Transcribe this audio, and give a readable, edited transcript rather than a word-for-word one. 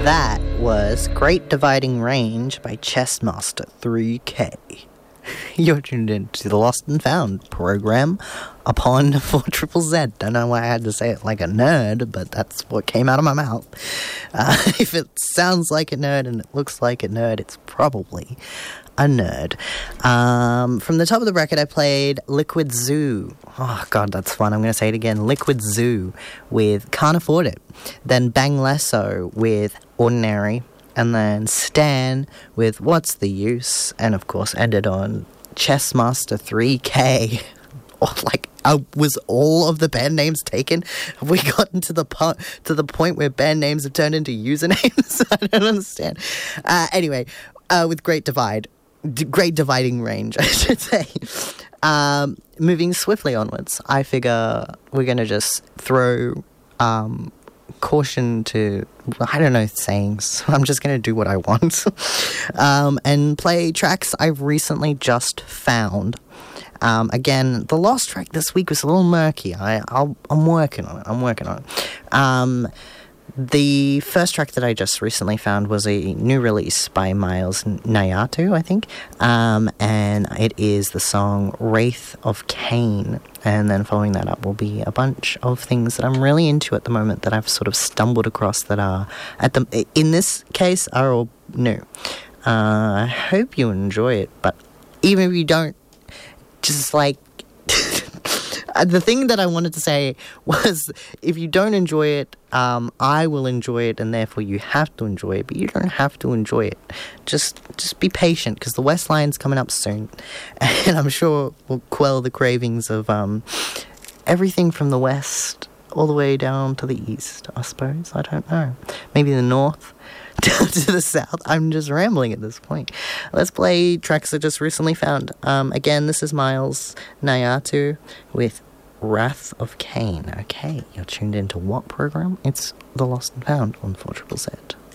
That was Great Dividing Range by Chessmaster 3K. You're tuned in to the Lost and Found program upon 4ZZZ. Don't know why I had to say it like a nerd, but that's what came out of my mouth. If it sounds like a nerd and it looks like a nerd, it's probably a nerd. From the top of the record, I played Liquid Zoo. Oh, God, that's fun. I'm going to say it again. Liquid Zoo with Can't Afford It. Then Bang Lesso with Ordinary. And then Stan with What's the Use? And, of course, ended on Chessmaster 3K. Was all of the band names taken? Have we gotten to the point where band names have turned into usernames? I don't understand. Anyway, with Great Dividing Range, I should say. Moving swiftly onwards, I figure we're going to just throw caution to, I don't know, sayings. I'm just going to do what I want and play tracks I've recently just found. Again, the last track this week was a little murky. I'm working on it. The first track that I just recently found was a new release by Miles Nayatu, I think, and it is the song Wraith of Cain, and then following that up will be a bunch of things that I'm really into at the moment that I've sort of stumbled across that are, in this case, are all new. I hope you enjoy it, but even if you don't, just like, the thing that I wanted to say was, if you don't enjoy it, I will enjoy it, and therefore you have to enjoy it, but you don't have to enjoy it. Just be patient, because the West Line's coming up soon, and I'm sure will quell the cravings of everything from the West all the way down to the East, I suppose. I don't know. Maybe the North down to the South. I'm just rambling at this point. Let's play tracks I just recently found. Again, this is Miles Nayatu with Wrath of Cain. Okay, you're tuned into what program? It's The Lost and Found on 4ZZZ.